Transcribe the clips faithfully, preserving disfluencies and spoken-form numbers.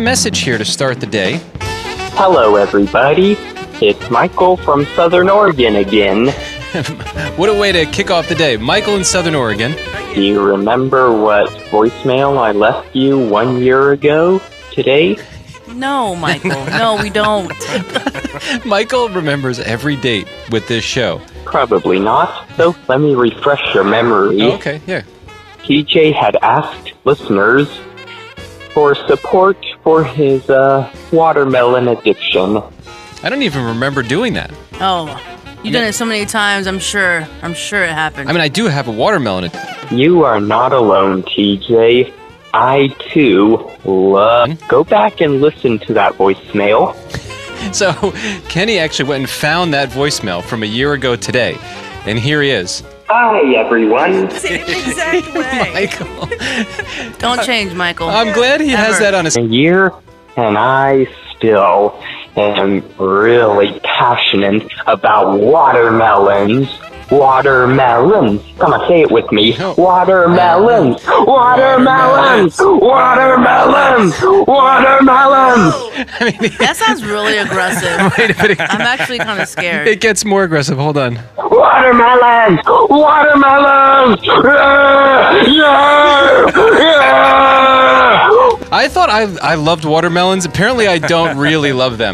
message here to start the day. Hello, everybody. It's Michael from Southern Oregon again. What a way to kick off the day. Michael in Southern Oregon. Do you remember what voicemail I left you one year ago today? No, Michael. No, we don't. Michael remembers every date with this show. Probably not. So let me refresh your memory. Oh, okay, yeah. T J had asked listeners for support for his uh, watermelon addiction. I don't even remember doing that. Oh, you've done it so many times. I'm sure. I'm sure it happened. I mean, I do have a watermelon. You are not alone, T J. I, too, love... Go back and listen to that voicemail. So, Kenny actually went and found that voicemail from a year ago today. And here he is. Hi, everyone. Same exact way. Michael. Don't change, Michael. I'm glad he has Ever. that on his... A year, and I still am really passionate about watermelons. Watermelons. Come on, say it with me. Watermelons. Watermelons. Watermelons. Watermelons. I mean, That sounds really aggressive. wait a minute. I'm actually kind of scared. It gets more aggressive. Hold on. Watermelons. Watermelons. Yeah, yeah, yeah. I thought I I loved watermelons. Apparently, I don't really love them.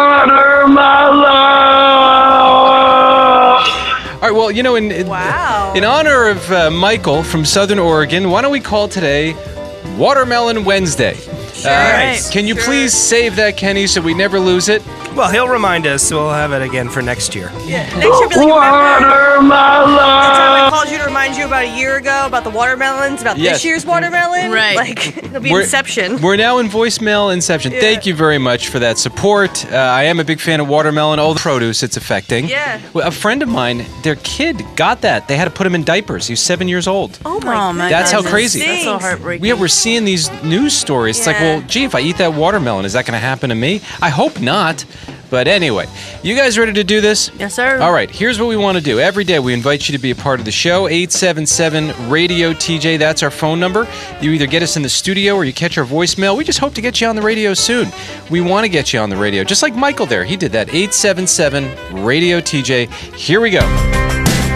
Watermelons. All right, well, you know, in in, Wow. in honor of uh, Michael from Southern Oregon, why don't we call today Watermelon Wednesday? Sure. Uh, can you Sure. please save that, Kenny, so we never lose it? Well, he'll remind us, so we'll have it again for next year. Yeah. Next year, be like, remember the time I Watermelon. called you to remind you about a year ago about the watermelons, about Yes. this year's watermelon? Right. Like, it'll be We're- Inception. We're now in voicemail Inception. Yeah. Thank you very much for that support. Uh, I am a big fan of watermelon, all the produce it's affecting. Yeah. Well, a friend of mine, their kid got that. They had to put him in diapers. He was seven years old. Oh my, Oh, my That's how goodness. crazy. That's so Stinks. heartbreaking. Yeah, we're seeing these news stories. It's like, Yeah. well, gee, if I eat that watermelon, is that going to happen to me? I hope not. But anyway, you guys ready to do this? Yes, sir. All right, here's what we want to do. Every day we invite you to be a part of the show. eight seven seven radio T J, that's our phone number. You either get us in the studio or you catch our voicemail. We just hope to get you on the radio soon. We want to get you on the radio, just like Michael there. He did that. eight seven seven radio T J. Here we go.